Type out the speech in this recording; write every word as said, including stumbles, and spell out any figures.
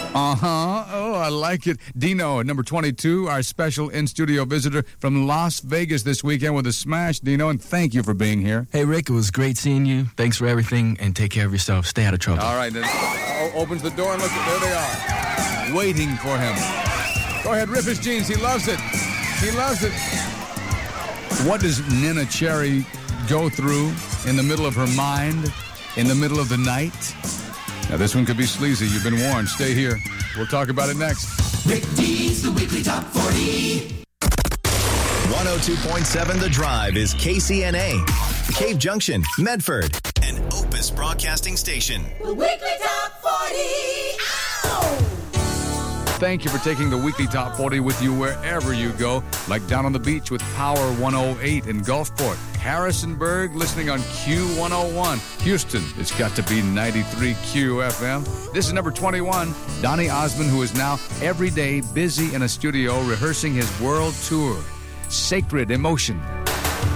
Uh-huh. Oh, I like it. Dino, at number twenty-two, our special in-studio visitor from Las Vegas this weekend with a smash. Dino, and thank you for being here. Hey, Rick, it was great seeing you. Thanks for everything, and take care of yourself. Stay out of trouble. All right, then. O- opens the door, and look, there they are, waiting for him. Go ahead, rip his jeans. He loves it. He loves it. What does Nina Cherry go through in the middle of her mind, in the middle of the night? Now, this one could be sleazy. You've been warned. Stay here. We'll talk about it next. Rick D's The Weekly Top forty. one oh two point seven The Drive is K C N A, Cave Junction, Medford, an Opus Broadcasting Station. The Weekly Top forty. Ow! Thank you for taking the Weekly Top forty with you wherever you go, like down on the beach with Power one oh eight in Gulfport. Harrisonburg, listening on Q one oh one. Houston, it's got to be ninety-three Q F M. This is number twenty-one, Donny Osmond, who is now every day busy in a studio rehearsing his world tour. Sacred Emotion.